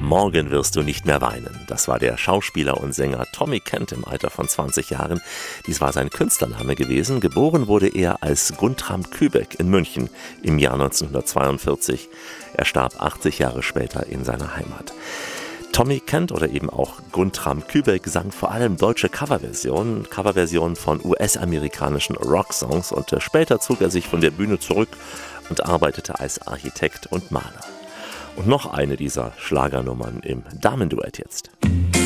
Morgen wirst du nicht mehr weinen. Das war der Schauspieler und Sänger Tommy Kent im Alter von 20 Jahren. Dies war sein Künstlername gewesen. Geboren wurde er als Guntram Kübek in München im Jahr 1942. Er starb 80 Jahre später in seiner Heimat. Tommy Kent oder eben auch Guntram Kübek sang vor allem deutsche Coverversionen von US-amerikanischen Rocksongs und später zog er sich von der Bühne zurück und arbeitete als Architekt und Maler. Und noch eine dieser Schlagernummern im Damenduett jetzt.